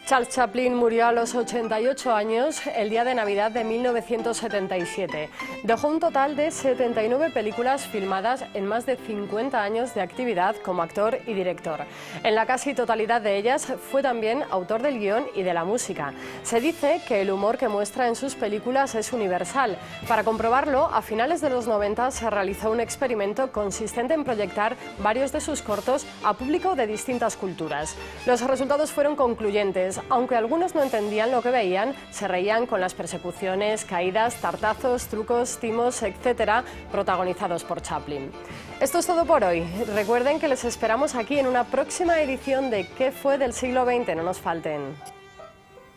Charles Chaplin murió a los 88 años el día de Navidad de 1977. Dejó un total de 79 películas filmadas en más de 50 años de actividad como actor y director. En la casi totalidad de ellas fue también autor del guión y de la música. Se dice que el humor que muestra en sus películas es universal. Para comprobarlo, a finales de los 90 se realizó un experimento consistente en proyectar varios de sus cortos a público de distintas culturas. Los resultados fueron concluyentes. Aunque algunos no entendían lo que veían, se reían con las persecuciones, caídas, tartazos, trucos, timos, etc., protagonizados por Chaplin. Esto es todo por hoy. Recuerden que les esperamos aquí en una próxima edición de ¿Qué fue del siglo XX? No nos falten.